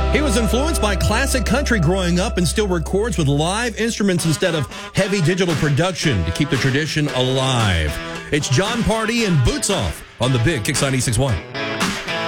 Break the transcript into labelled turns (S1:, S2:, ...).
S1: He was influenced by classic country growing up and still records with live instruments instead of heavy digital production to keep the tradition alive. It's Jon Pardi and Boots Off on the Big Kix 96.1.